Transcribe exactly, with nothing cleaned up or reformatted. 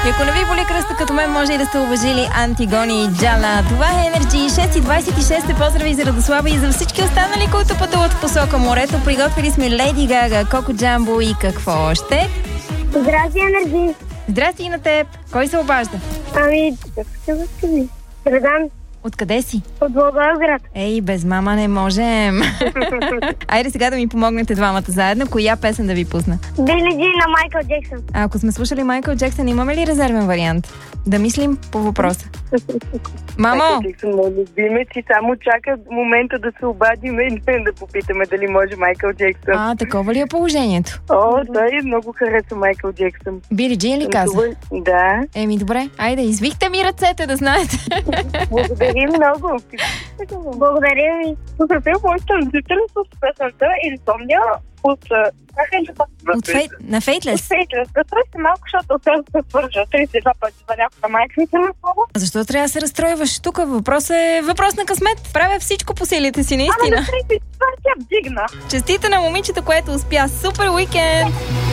И ако не ви боли кръста като мен, може и да сте уважили Антигони и Джала. Това е Energy. шест и двадесет и шест. Поздрави за Радослава и за всички останали, които пътуват в посока морето. Приготвили сме Леди Гага, Коко Джамбо и какво още? Здрасти, Енерджи. Здрасти и на теб. Кой се обажда? Ами, как се възкази? Средан. Откъде си? От Благоевград. Ей, без мама не можем. Айде сега да ми помогнете двамата заедно. Коя песен да ви пусна? Били Джин на Майкъл Джексън. А ако сме слушали Майкъл Джексън, имаме ли резервен вариант? Да мислим по въпроса. Мамо! Майкъл Джексън, много любиме, че само чака момента да се обадиме и да попитаме дали може Майкъл Джексън. А, такова ли е положението? О, той много харесва Майкъл Джексън. Били Джин ли каза? Да. Еми, добре. Айде, извихте ми ръцете, да знаете. Благодарим много. Благодаря ви. Поздравя моите родители с песента и спомня от Хейлета. От фей... На Фейтлес? Фейтлес. Разстрой се малко, защото се да се свържа тридесет и два пъти за някаква майката на слово. Защо трябва да се разстройваш? Тук въпрос е въпрос на късмет. Правя всичко по силите си, наистина. Ама на тридесет и два тя вдигна. Честита на момичето, което успя. Супер уикенд!